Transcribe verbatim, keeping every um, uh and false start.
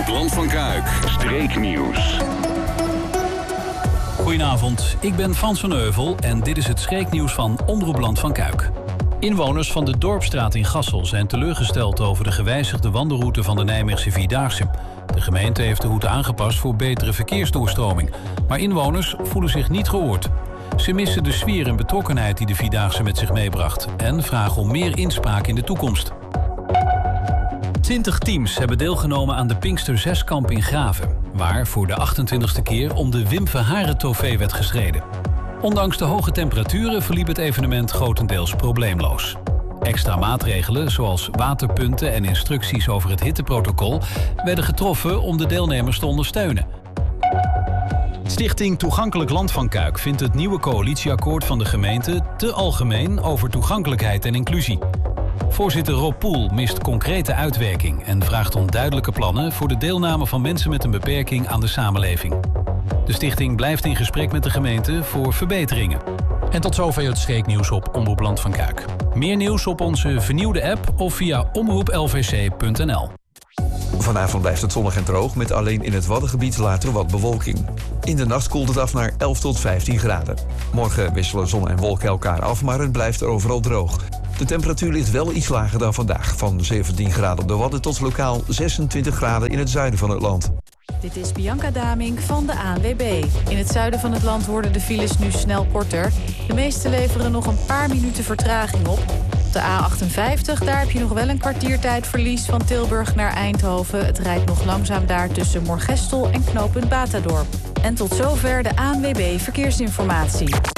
Land van Kuik, streeknieuws. Goedenavond, ik ben Frans van Heuvel en dit is het streeknieuws van Omroep Land van Kuik. Inwoners van de Dorpsstraat in Gassel zijn teleurgesteld over de gewijzigde wandelroute van de Nijmeegse Vierdaagse. De gemeente heeft de route aangepast voor betere verkeersdoorstroming. Maar inwoners voelen zich niet gehoord. Ze missen de sfeer en betrokkenheid die de Vierdaagse met zich meebracht en vragen om meer inspraak in de toekomst. Twintig teams hebben deelgenomen aan de Pinkster Zeskamp in Graven, waar voor de achtentwintigste keer om de Wim Verharen trofee werd gestreden. Ondanks de hoge temperaturen verliep het evenement grotendeels probleemloos. Extra maatregelen, zoals waterpunten en instructies over het hitteprotocol, werden getroffen om de deelnemers te ondersteunen. Stichting Toegankelijk Land van Kuik vindt het nieuwe coalitieakkoord van de gemeente te algemeen over toegankelijkheid en inclusie. Voorzitter Rob Poel mist concrete uitwerking en vraagt om duidelijke plannen voor de deelname van mensen met een beperking aan de samenleving. De stichting blijft in gesprek met de gemeente voor verbeteringen. En tot zover het streeknieuws op Omroep Land van Kuik. Meer nieuws op onze vernieuwde app of via omroep l v c punt n l. Vanavond blijft het zonnig en droog, met alleen in het Waddengebied later wat bewolking. In de nacht koelt het af naar elf tot vijftien graden. Morgen wisselen zon en wolken elkaar af, maar het blijft overal droog. De temperatuur ligt wel iets lager dan vandaag, van zeventien graden op de Wadden tot lokaal zesentwintig graden in het zuiden van het land. Dit is Bianca Damink van de A N W B. In het zuiden van het land worden de files nu snel korter. De meeste leveren nog een paar minuten vertraging op. Op de A achtenvijftig, daar heb je nog wel een kwartiertijdverlies van Tilburg naar Eindhoven. Het rijdt nog langzaam daar tussen Moergestel en knooppunt Batadorp. En tot zover de A N W B Verkeersinformatie.